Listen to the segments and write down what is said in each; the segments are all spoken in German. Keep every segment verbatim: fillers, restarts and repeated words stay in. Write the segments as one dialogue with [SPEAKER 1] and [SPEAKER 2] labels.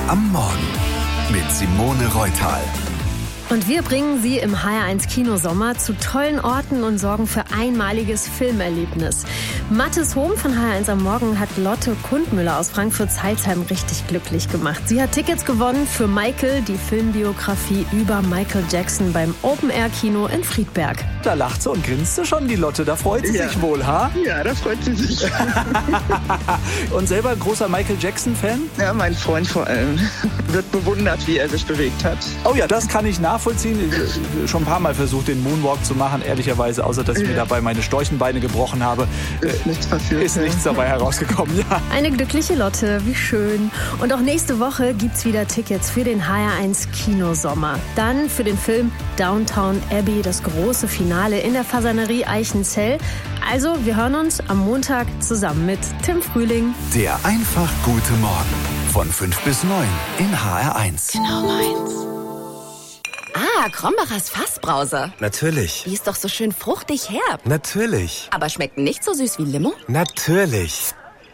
[SPEAKER 1] am Morgen mit Simone Reutal.
[SPEAKER 2] Und wir bringen Sie im H R eins Kinosommer zu tollen Orten und sorgen für einmaliges Filmerlebnis. Mathis Hohm von H R eins am Morgen hat Lotte Kundmüller aus Frankfurt-Zeilsheim richtig glücklich gemacht. Sie hat Tickets gewonnen für Michael, die Filmbiografie über Michael Jackson beim Open-Air-Kino in Friedberg.
[SPEAKER 3] Da lacht sie und grinst sie schon, die Lotte. Da freut sie
[SPEAKER 4] ja.
[SPEAKER 3] sich wohl, ha?
[SPEAKER 4] Ja, da freut sie sich.
[SPEAKER 3] Und selber ein großer Michael Jackson-Fan?
[SPEAKER 4] Ja, mein Freund vor allem. Wird bewundert, wie er sich bewegt hat.
[SPEAKER 3] Oh ja, das kann ich nachvollziehen. Ich schon ein paar Mal versucht, den Moonwalk zu machen, ehrlicherweise, außer dass ich ja. mir dabei meine Storchenbeine gebrochen habe.
[SPEAKER 4] Ist nichts passiert.
[SPEAKER 3] Ist nichts dabei herausgekommen, ja.
[SPEAKER 2] Eine glückliche Lotte, wie schön. Und auch nächste Woche gibt's wieder Tickets für den H R eins Kinosommer. Dann für den Film Downton Abbey, das große Finale in der Fasanerie Eichenzell. Also, wir hören uns am Montag zusammen mit Tim Frühling.
[SPEAKER 1] Der einfach gute Morgen von fünf bis neun in H R eins.
[SPEAKER 5] Genau meins. Ah, Krombachers Fassbrause.
[SPEAKER 6] Natürlich.
[SPEAKER 5] Die ist doch so schön fruchtig herb.
[SPEAKER 6] Natürlich.
[SPEAKER 5] Aber schmeckt nicht so süß wie Limo?
[SPEAKER 6] Natürlich.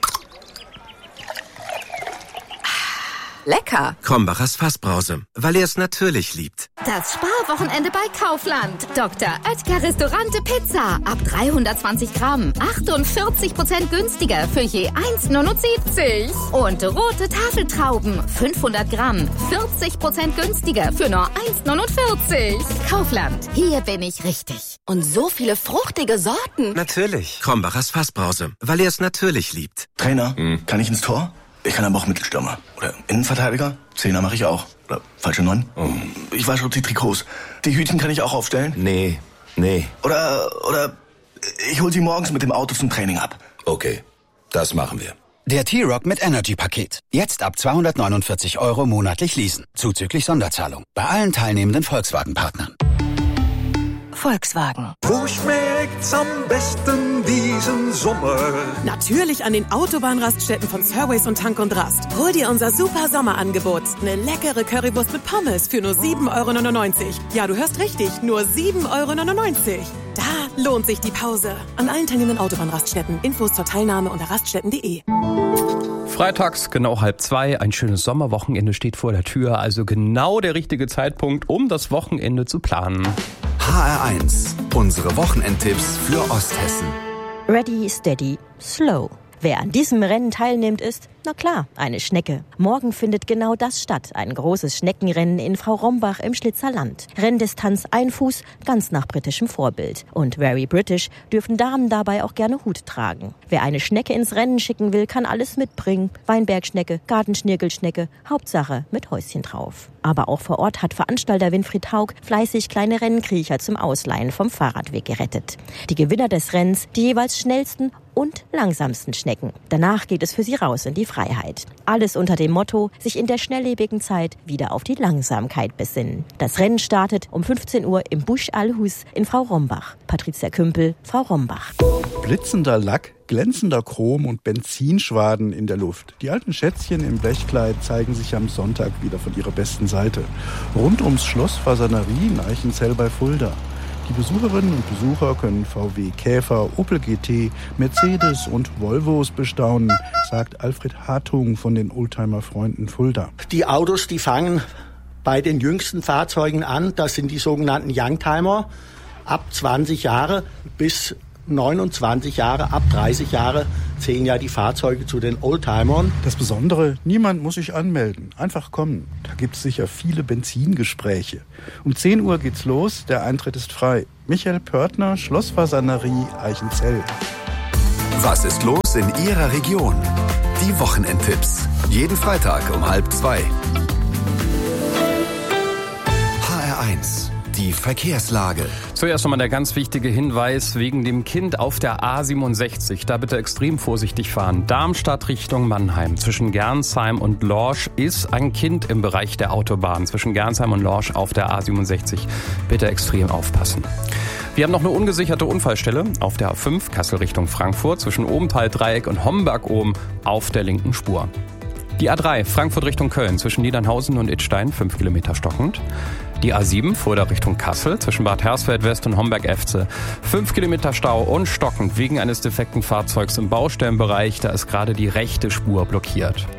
[SPEAKER 5] Lecker.
[SPEAKER 6] Krombachers Fassbrause, weil er es natürlich liebt.
[SPEAKER 7] Das Sparwochenende bei Kaufland. Doktor Oetker Restaurante Pizza. Ab dreihundertzwanzig Gramm. achtundvierzig Prozent günstiger für je eins Komma neunundsiebzig. Und rote Tafeltrauben. fünfhundert Gramm. vierzig Prozent günstiger für nur eins Komma neunundvierzig. Kaufland. Hier bin ich richtig.
[SPEAKER 5] Und so viele fruchtige Sorten.
[SPEAKER 6] Natürlich. Krombachers Fassbrause, weil er es natürlich liebt.
[SPEAKER 8] Trainer, hm. kann ich ins Tor? Ich kann aber auch Mittelstürmer. Oder Innenverteidiger. Zehner mache ich auch. Oder falsche Neun. Oh. Ich wasche die Trikots. Die Hütchen kann ich auch aufstellen.
[SPEAKER 6] Nee, nee.
[SPEAKER 8] Oder, oder ich hol sie morgens mit dem Auto zum Training ab.
[SPEAKER 9] Okay, das machen wir.
[SPEAKER 10] Der T-Rock mit Energy-Paket. Jetzt ab zweihundertneunundvierzig Euro monatlich leasen. Zuzüglich Sonderzahlung. Bei allen teilnehmenden Volkswagen-Partnern.
[SPEAKER 5] Volkswagen.
[SPEAKER 11] Wo schmeckt's am besten diesen Sommer?
[SPEAKER 12] Natürlich an den Autobahnraststätten von Surways und Tank und Rast. Hol dir unser super Sommerangebot. Eine leckere Currywurst mit Pommes für nur sieben Euro neunundneunzig. Ja, du hörst richtig, nur sieben Euro neunundneunzig. Da lohnt sich die Pause. An allen teilnehmenden Autobahnraststätten. Infos zur Teilnahme unter raststätten punkt de.
[SPEAKER 13] Freitags, genau halb zwei, ein schönes Sommerwochenende steht vor der Tür. Also genau der richtige Zeitpunkt, um das Wochenende zu planen.
[SPEAKER 1] H R eins, unsere Wochenendtipps für Osthessen.
[SPEAKER 14] Ready, steady, slow. Wer an diesem Rennen teilnimmt, ist, na klar, eine Schnecke. Morgen findet genau das statt. Ein großes Schneckenrennen in Frau Rombach im Schlitzerland. Renndistanz ein Fuß, ganz nach britischem Vorbild. Und very British dürfen Damen dabei auch gerne Hut tragen. Wer eine Schnecke ins Rennen schicken will, kann alles mitbringen. Weinbergschnecke, Gartenschnirkelschnecke, Hauptsache mit Häuschen drauf. Aber auch vor Ort hat Veranstalter Winfried Haug fleißig kleine Rennkriecher zum Ausleihen vom Fahrradweg gerettet. Die Gewinner des Rennens, die jeweils schnellsten und langsamsten Schnecken. Danach geht es für sie raus in die Freiheit. Alles unter dem Motto, sich in der schnelllebigen Zeit wieder auf die Langsamkeit besinnen. Das Rennen startet um fünfzehn Uhr im Busch Alhus in Frau Rombach. Patricia Kümpel, Frau Rombach.
[SPEAKER 15] Blitzender Lack, glänzender Chrom und Benzinschwaden in der Luft. Die alten Schätzchen im Blechkleid zeigen sich am Sonntag wieder von ihrer besten Seite. Rund ums Schloss Fasanerie in Eichenzell bei Fulda. Die Besucherinnen und Besucher können V W Käfer, Opel G T, Mercedes und Volvos bestaunen, sagt Alfred Hartung von den Oldtimer-Freunden Fulda.
[SPEAKER 16] Die Autos, die fangen bei den jüngsten Fahrzeugen an. Das sind die sogenannten Youngtimer. Ab zwanzig Jahre bis neunundzwanzig Jahre, ab dreißig Jahre zählen ja die Fahrzeuge zu den Oldtimern.
[SPEAKER 15] Das Besondere, niemand muss sich anmelden. Einfach kommen. Da gibt es sicher viele Benzingespräche. Um zehn Uhr geht's los, der Eintritt ist frei. Michael Pörtner, Schlossfasanerie Eichenzell.
[SPEAKER 1] Was ist los in Ihrer Region? Die Wochenendtipps. Jeden Freitag um halb zwei. H R eins. Die Verkehrslage.
[SPEAKER 13] Zuerst nochmal der ganz wichtige Hinweis wegen dem Kind auf der A siebenundsechzig. Da bitte extrem vorsichtig fahren. Darmstadt Richtung Mannheim. Zwischen Gernsheim und Lorsch ist ein Kind im Bereich der Autobahn. Zwischen Gernsheim und Lorsch auf der A siebenundsechzig. Bitte extrem aufpassen. Wir haben noch eine ungesicherte Unfallstelle auf der A fünf Kassel Richtung Frankfurt. Zwischen Obenthal-Dreieck und Homberg-Ohm auf der linken Spur. Die A drei Frankfurt Richtung Köln. Zwischen Niedernhausen und Idstein fünf Kilometer stockend. Die A sieben Fulda Richtung Kassel zwischen Bad Hersfeld West und Homberg-Efze. Fünf Kilometer Stau und stockend wegen eines defekten Fahrzeugs im Baustellenbereich. Da ist gerade die rechte Spur blockiert.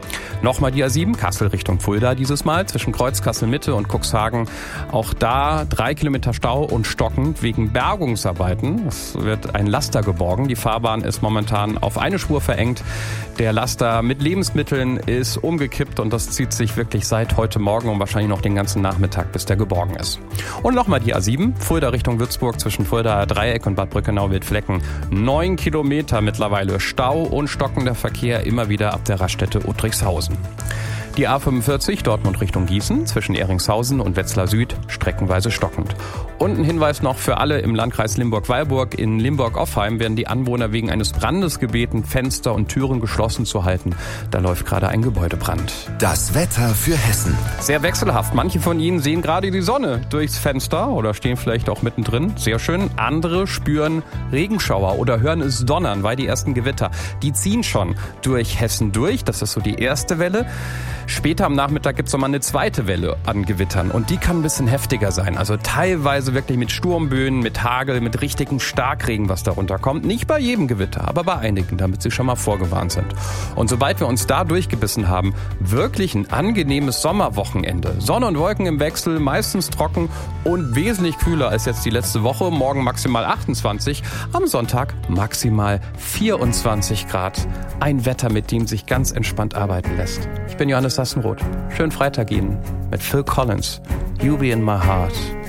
[SPEAKER 13] Nochmal die A sieben, Kassel Richtung Fulda dieses Mal, zwischen Kreuzkassel Mitte und Cuxhagen. Auch da drei Kilometer Stau und stockend wegen Bergungsarbeiten. Es wird ein Laster geborgen. Die Fahrbahn ist momentan auf eine Spur verengt. Der Laster mit Lebensmitteln ist umgekippt und das zieht sich wirklich seit heute Morgen und wahrscheinlich noch den ganzen Nachmittag, bis der geborgen ist. Und nochmal die A sieben, Fulda Richtung Würzburg, zwischen Fulda Dreieck und Bad Brückenau-Wildflecken. Neun Kilometer mittlerweile Stau und stockender Verkehr immer wieder ab der Raststätte Uttrichshausen. Die A fünfundvierzig, Dortmund Richtung Gießen, zwischen Ehringshausen und Wetzlar Süd, streckenweise stockend. Und ein Hinweis noch für alle im Landkreis Limburg-Weilburg. In Limburg-Offheim werden die Anwohner wegen eines Brandes gebeten, Fenster und Türen geschlossen zu halten. Da läuft gerade ein Gebäudebrand.
[SPEAKER 1] Das Wetter für Hessen.
[SPEAKER 13] Sehr wechselhaft. Manche von Ihnen sehen gerade die Sonne durchs Fenster oder stehen vielleicht auch mittendrin. Sehr schön. Andere spüren Regenschauer oder hören es donnern, weil die ersten Gewitter, die ziehen schon durch Hessen durch. Das ist so die erste Welle. Später am Nachmittag gibt es nochmal eine zweite Welle an Gewittern und die kann ein bisschen heftiger sein. Also teilweise wirklich mit Sturmböen, mit Hagel, mit richtigen Starkregen, was darunter kommt. Nicht bei jedem Gewitter, aber bei einigen, damit Sie schon mal vorgewarnt sind. Und sobald wir uns da durchgebissen haben, wirklich ein angenehmes Sommerwochenende. Sonne und Wolken im Wechsel, meistens trocken und wesentlich kühler als jetzt die letzte Woche. Morgen maximal achtundzwanzig, am Sonntag maximal vierundzwanzig Grad. Ein Wetter, mit dem sich ganz entspannt arbeiten lässt. Ich bin Johannes Sassenroth. Schönen Freitag Ihnen mit Phil Collins. You Be In My Heart.